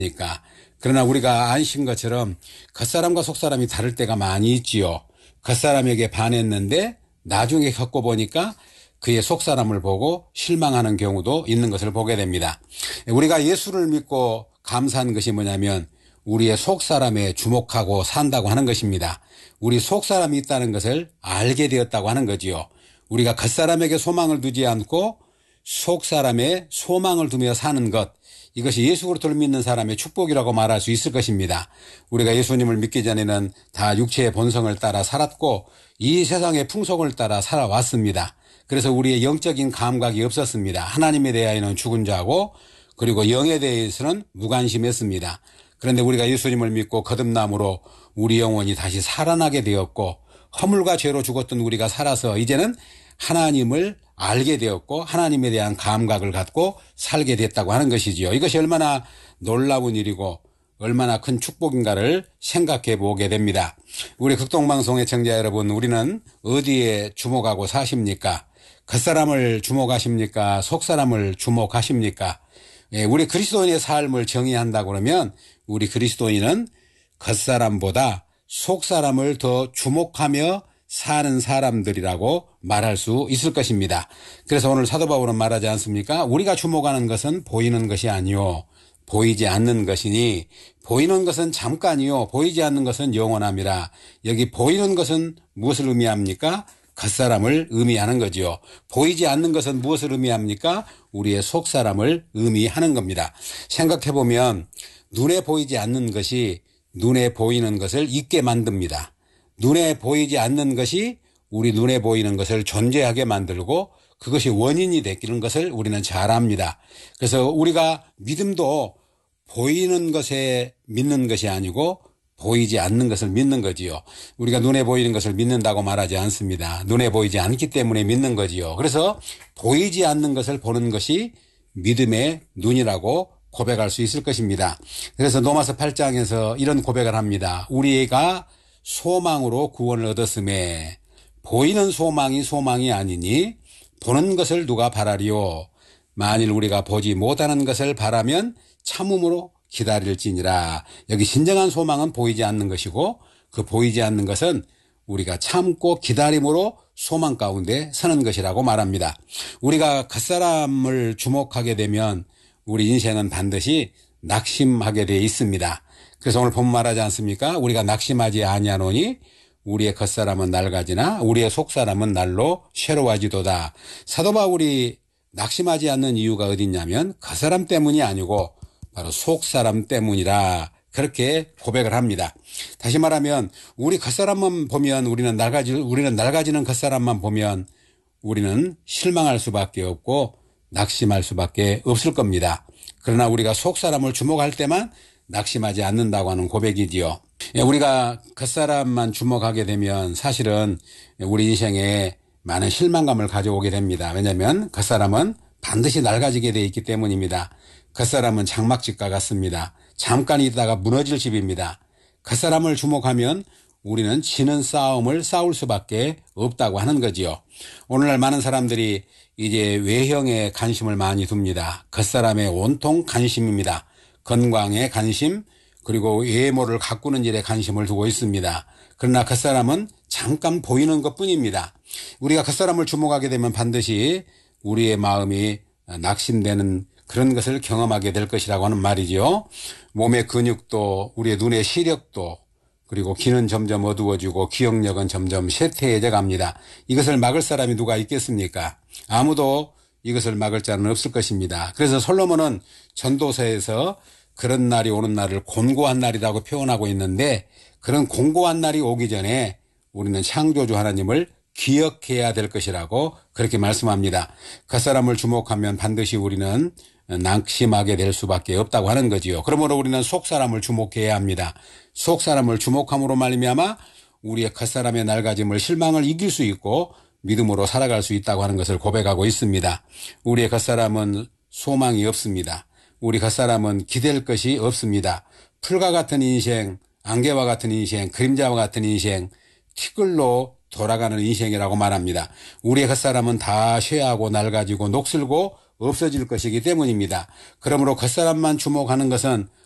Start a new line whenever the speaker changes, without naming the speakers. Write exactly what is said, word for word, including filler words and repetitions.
그러니까 그러나 우리가 아신 것처럼 겉사람과 속사람이 다를 때가 많이 있지요. 겉사람에게 반했는데 나중에 겪고 보니까 그의 속사람을 보고 실망하는 경우도 있는 것을 보게 됩니다. 우리가 예수를 믿고 감사한 것이 뭐냐면 우리의 속사람에 주목하고 산다고 하는 것입니다. 우리 속사람이 있다는 것을 알게 되었다고 하는 거지요. 우리가 겉사람에게 소망을 두지 않고 속사람에 소망을 두며 사는 것, 이것이 예수 그리스도를 믿는 사람의 축복이라고 말할 수 있을 것입니다. 우리가 예수님을 믿기 전에는 다 육체의 본성을 따라 살았고 이 세상의 풍속을 따라 살아왔습니다. 그래서 우리의 영적인 감각이 없었습니다. 하나님에 대하여는 죽은 자고 그리고 영에 대해서는 무관심했습니다. 그런데 우리가 예수님을 믿고 거듭남으로 우리 영혼이 다시 살아나게 되었고 허물과 죄로 죽었던 우리가 살아서 이제는 하나님을 알게 되었고 하나님에 대한 감각을 갖고 살게 됐다고 하는 것이지요. 이것이 얼마나 놀라운 일이고 얼마나 큰 축복인가를 생각해 보게 됩니다. 우리 극동방송의 청자 여러분, 우리는 어디에 주목하고 사십니까? 겉사람을 주목하십니까? 속사람을 주목하십니까? 예, 우리 그리스도인의 삶을 정의한다 그러면 우리 그리스도인은 겉사람보다 속사람을 더 주목하며 사는 사람들이라고 말할 수 있을 것입니다. 그래서 오늘 사도 바울은 말하지 않습니까? 우리가 주목하는 것은 보이는 것이 아니요 보이지 않는 것이니 보이는 것은 잠깐이요 보이지 않는 것은 영원함이라. 여기 보이는 것은 무엇을 의미합니까? 겉사람을 의미하는 거지요. 보이지 않는 것은 무엇을 의미합니까? 우리의 속사람을 의미하는 겁니다. 생각해보면 눈에 보이지 않는 것이 눈에 보이는 것을 잊게 만듭니다. 눈에 보이지 않는 것이 우리 눈에 보이는 것을 존재하게 만들고 그것이 원인이 되는 것을 우리는 잘 압니다. 그래서 우리가 믿음도 보이는 것에 믿는 것이 아니고 보이지 않는 것을 믿는 거지요. 우리가 눈에 보이는 것을 믿는다고 말하지 않습니다. 눈에 보이지 않기 때문에 믿는 거지요. 그래서 보이지 않는 것을 보는 것이 믿음의 눈이라고 고백할 수 있을 것입니다. 그래서 로마서 팔 장에서 이런 고백을 합니다. 우리가 소망으로 구원을 얻었음에 보이는 소망이 소망이 아니니 보는 것을 누가 바라리요. 만일 우리가 보지 못하는 것을 바라면 참음으로 기다릴지니라. 여기 진정한 소망은 보이지 않는 것이고 그 보이지 않는 것은 우리가 참고 기다림으로 소망 가운데 서는 것이라고 말합니다. 우리가 겉사람을 주목하게 되면 우리 인생은 반드시 낙심하게 되어 있습니다. 그래서 오늘 본문 말하지 않습니까? 우리가 낙심하지 아니하노니 우리의 겉사람은 낡아지나 우리의 속사람은 날로 새로워지도다. 사도 바울이 낙심하지 않는 이유가 어디 있냐면 겉사람 때문이 아니고 바로 속사람 때문이라 그렇게 고백을 합니다. 다시 말하면 우리 겉사람만 보면 우리는 낡아지, 우리는 낡아지는 겉사람만 보면 우리는 실망할 수밖에 없고 낙심할 수밖에 없을 겁니다. 그러나 우리가 속사람을 주목할 때만 낙심하지 않는다고 하는 고백이지요. 우리가 겉사람만 주목하게 되면 사실은 우리 인생에 많은 실망감을 가져오게 됩니다. 왜냐하면 겉사람은 반드시 낡아지게 되어 있기 때문입니다. 겉사람은 장막집과 같습니다. 잠깐 있다가 무너질 집입니다. 겉사람을 주목하면 우리는 지는 싸움을 싸울 수밖에 없다고 하는 거지요. 오늘날 많은 사람들이 이제 외형에 관심을 많이 둡니다. 겉사람의 온통 관심입니다. 건강에 관심 그리고 외모를 가꾸는 일에 관심을 두고 있습니다. 그러나 겉사람은 잠깐 보이는 것뿐입니다. 우리가 겉사람을 주목하게 되면 반드시 우리의 마음이 낙심되는 그런 것을 경험하게 될 것이라고 하는 말이죠. 몸의 근육도 우리의 눈의 시력도 그리고 귀는 점점 어두워지고 기억력은 점점 쇠퇴해져 갑니다. 이것을 막을 사람이 누가 있겠습니까? 아무도 이것을 막을 자는 없을 것입니다. 그래서 솔로몬은 전도서에서 그런 날이 오는 날을 곤고한 날이라고 표현하고 있는데 그런 곤고한 날이 오기 전에 우리는 창조주 하나님을 기억해야 될 것이라고 그렇게 말씀합니다. 겉사람을 주목하면 반드시 우리는 낙심하게 될 수밖에 없다고 하는 거지요. 그러므로 우리는 속사람을 주목해야 합니다. 속사람을 주목함으로 말미암아 우리의 겉사람의 낡아짐을 실망을 이길 수 있고 믿음으로 살아갈 수 있다고 하는 것을 고백하고 있습니다. 우리의 겉사람은 소망이 없습니다. 우리 겉사람은 기댈 것이 없습니다. 풀과 같은 인생, 안개와 같은 인생, 그림자와 같은 인생, 티끌로 돌아가는 인생이라고 말합니다. 우리의 겉사람은 다 쇠하고 낡아지고 녹슬고 없어질 것이기 때문입니다. 그러므로 겉사람만 주목하는 것은